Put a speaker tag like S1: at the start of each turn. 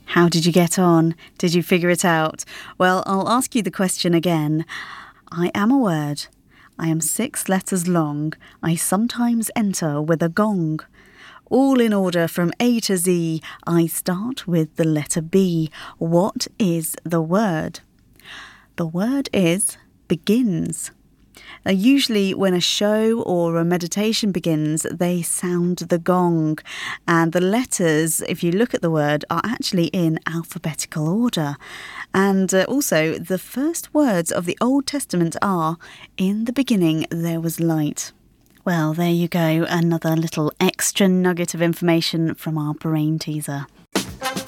S1: How did you get on? Did you figure it out? Well, I'll ask you the question again. I am a word. I am 6 letters long. I sometimes enter with a gong. All in order from A to Z. I start with the letter B. What is the word? The word is begins. Now, usually when a show or a meditation begins, they sound the gong. And the letters, if you look at the word, are actually in alphabetical order. And also, the first words of the Old Testament are, "In the beginning there was light." Well, there you go, another little extra nugget of information from our brain teaser.